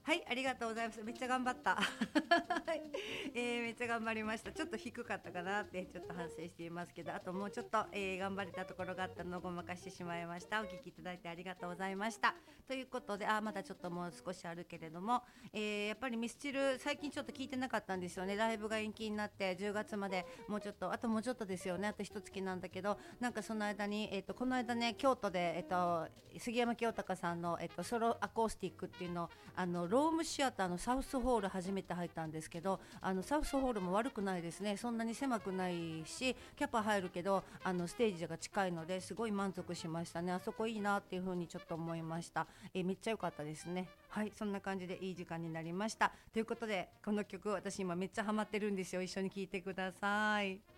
はい、ありがとうございます。めっちゃ頑張った。はい、めっちゃ頑張りました。ちょっと低かったかなってちょっと反省していますけど、あともうちょっと、頑張れたところがあったのをごまかしてしまいました。お聞きいただいてありがとうございました。ということで、まだちょっともう少しあるけれども、やっぱりミスチル最近ちょっと聞いてなかったんですよね。ライブが延期になって10月までもうちょっと、あともうちょっとですよね。あと一月なんだけど、なんかその間にこの間ね京都で杉山清隆さんのソロアコースティックっていうのをロームシアターのサウスホール初めて入ったんですけど、サウスホールも悪くないですね。そんなに狭くないしキャパ入るけどステージが近いのですごい満足しましたね。あそこいいなっていう風にちょっと思いました。めっちゃ良かったですね。はい、そんな感じでいい時間になりましたということで、この曲私今めっちゃハマってるんですよ。一緒に聴いてください。